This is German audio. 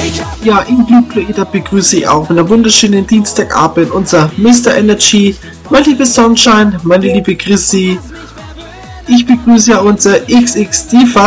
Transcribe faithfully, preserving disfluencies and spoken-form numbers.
Ja, in Blue begrüße ich auch mit einem wunderschönen Dienstagabend unser Mister Energy, meine liebe Sunshine, meine liebe Chrissy. Ich begrüße ja unser X X Diva.